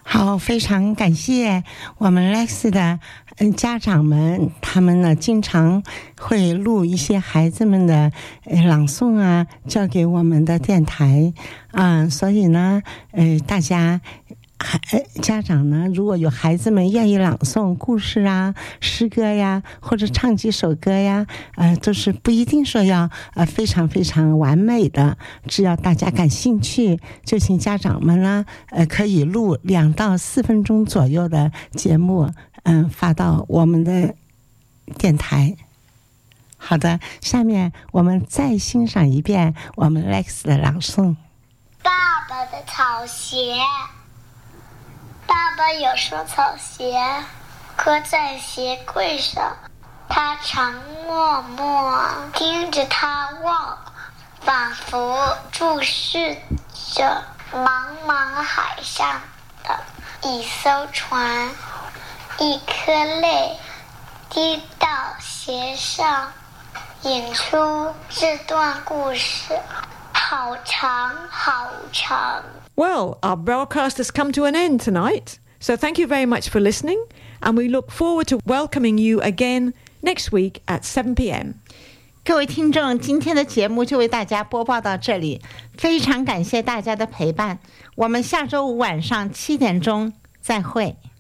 好，非常感谢我们 Lex 的家长们，他们呢经常会录一些孩子们的朗诵啊，交给我们的电台所以呢大家家长呢，如果有孩子们愿意朗诵故事啊、诗歌呀，或者唱几首歌呀，都是不一定说要非常非常完美的，只要大家感兴趣，就请家长们呢，可以录2到4分钟左右的节目，发到我们的电台。好的，下面我们再欣赏一遍我们 Lex 的朗诵。 爸爸的草鞋。爸爸有双草鞋，搁在鞋柜上。他常默默盯着它望，仿佛注视着茫茫海上的一艘船。一颗泪滴到鞋上，引出这段故事。好长好长。 Well, our broadcast has come to an end tonight. So thank you very much for listening, and we look forward to welcoming you again next week at 7 p.m. 各位听众，今天的节目就为大家播报到这里，非常感谢大家的陪伴。我们下周五晚上7点钟再会。